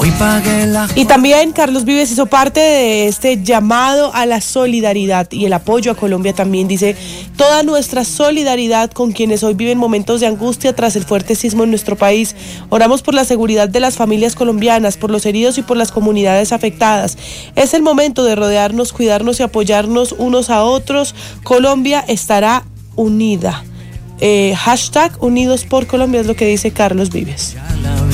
Y también Carlos Vives hizo parte de este llamado a la solidaridad y el apoyo a Colombia también. Dice: toda nuestra solidaridad con quienes hoy viven momentos de angustia tras el fuerte sismo en nuestro país. Oramos por la seguridad de las familias colombianas, por los heridos y por las comunidades afectadas. Es el momento de rodearnos, cuidarnos y apoyarnos unos a otros. Colombia estará unida. Hashtag Unidos por Colombia es lo que dice Carlos Vives.